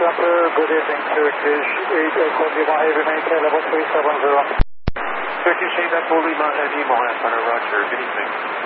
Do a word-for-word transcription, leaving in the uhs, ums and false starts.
Center, good evening, Turkish eight Echo Lima Heavy maintain level three seven zero. Turkish eight Echo Lima Heavy, Mohammed Roger, good evening.